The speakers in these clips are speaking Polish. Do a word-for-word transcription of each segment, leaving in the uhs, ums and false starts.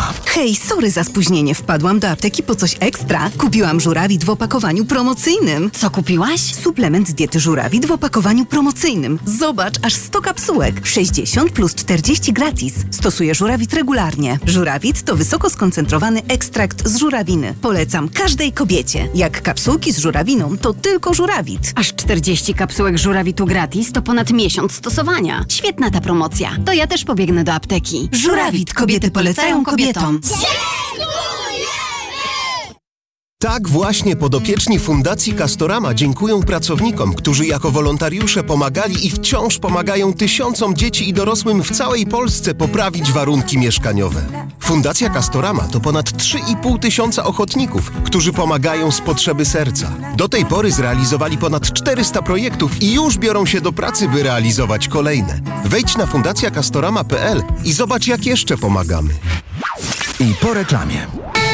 Castorama. Hej, sorry za spóźnienie. Wpadłam do apteki po coś ekstra. Kupiłam żurawit w opakowaniu promocyjnym. Co kupiłaś? Suplement diety żurawit w opakowaniu promocyjnym. Zobacz, aż sto kapsułek. sześćdziesiąt plus czterdzieści gratis. Stosuję żurawit regularnie. Żurawit to wysoko skoncentrowany ekstrakt z żurawiny. Polecam każdej kobiecie. Jak kapsułki z żurawiną, to tylko żurawit. Aż czterdzieści kapsułek żurawitu gratis to ponad miesiąc stosowania. Świetna ta promocja. To ja też pobiegnę do apteki. Żurawit. Kobiety polecają kobietom. Tak właśnie podopieczni Fundacji Castorama dziękują pracownikom, którzy jako wolontariusze pomagali i wciąż pomagają tysiącom dzieci i dorosłym w całej Polsce poprawić warunki mieszkaniowe. Fundacja Castorama to ponad trzy i pół tysiąca ochotników, którzy pomagają z potrzeby serca. Do tej pory zrealizowali ponad czterysta projektów i już biorą się do pracy, by realizować kolejne. Wejdź na fundacja castorama kropka p l i zobacz, jak jeszcze pomagamy. I po reklamie.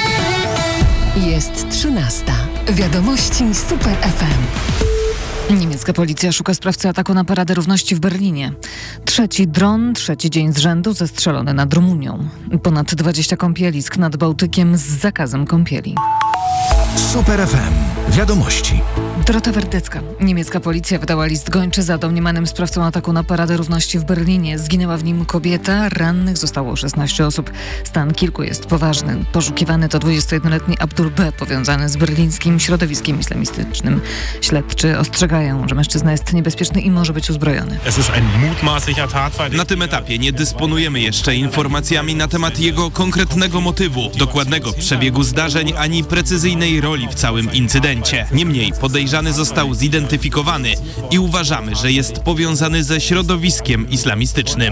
Jest trzynasta. Wiadomości Super F M. Niemiecka policja szuka sprawcy ataku na Paradę Równości w Berlinie. Trzeci dron, trzeci dzień z rzędu zestrzelony nad Rumunią. Ponad dwadzieścia kąpielisk nad Bałtykiem z zakazem kąpieli. Super F M. Wiadomości. Dorota Werdecka. Niemiecka policja wydała list gończy za domniemanym sprawcą ataku na Paradę Równości w Berlinie. Zginęła w nim kobieta, rannych zostało szesnaście osób. Stan kilku jest poważny. Poszukiwany to dwudziestojednoletni Abdul B., powiązany z berlińskim środowiskiem islamistycznym. Śledczy ostrzegają, że mężczyzna jest niebezpieczny i może być uzbrojony. Na tym etapie nie dysponujemy jeszcze informacjami na temat jego konkretnego motywu, dokładnego przebiegu zdarzeń ani precyzyjnej roli w całym incydencie. Niemniej podejrzany został zidentyfikowany i uważamy, że jest powiązany ze środowiskiem islamistycznym.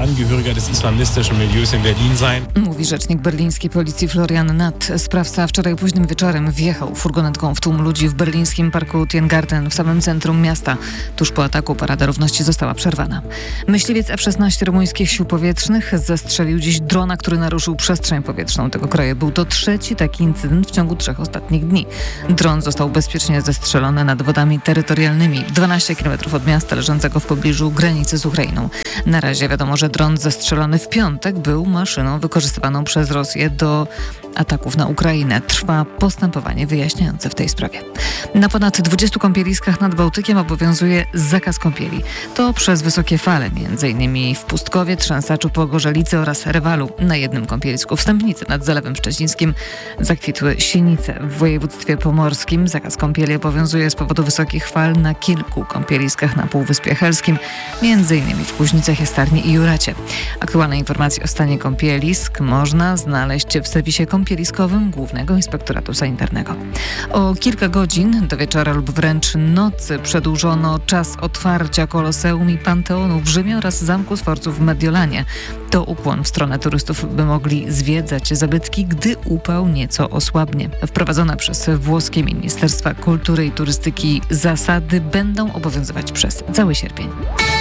Mówi rzecznik berlińskiej policji Florian Natt. Sprawca wczoraj późnym wieczorem wjechał furgonetką w tłum ludzi w berlińskim parku Tiergarten w samym centrum miasta. Tuż po ataku Parada Równości została przerwana. Myśliwiec F szesnaście rumuńskich sił powietrznych zestrzelił dziś drona, który naruszył przestrzeń powietrzną tego kraju. Był to trzeci taki incydent w ciągu trzech ostatnich dni. Dron został bezpiecznie zestrzelony nad wodami terytorialnymi, dwanaście kilometrów od miasta leżącego w pobliżu granicy z Ukrainą. Na razie wiadomo, że dron zestrzelony w piątek był maszyną wykorzystywaną przez Rosję do ataków na Ukrainę. Trwa postępowanie wyjaśniające w tej sprawie. Na ponad dwudziestu kąpieliskach nad Bałtykiem obowiązuje zakaz kąpieli. To przez wysokie fale, między innymi w Pustkowie, Trzęsaczu, Pogorzelicy oraz Rewalu. Na jednym kąpielisku w Stępnicy nad Zalewem Szczecińskim zakwitły sinice. W województwie pomorskim zakaz kąpieli obowiązuje z powodu wysokich fal na kilku kąpieliskach na Półwyspie Helskim, między innymi w Kuźnicach, Jastarni i Juracie. Aktualne informacje o stanie kąpielisk można znaleźć w serwisie kąpieliskowym Głównego Inspektoratu Sanitarnego. O kilka godzin do wieczora lub wręcz nocy przedłużono czas otwarcia Koloseum i Panteonu w Rzymie oraz Zamku Sforców w Mediolanie. To ukłon w stronę turystów, by mogli zwiedzać zabytki, gdy upał nieco osłabnie. Wprowadzone przez włoskie Ministerstwa Kultury i Turystyki zasady będą obowiązywać przez cały sierpień.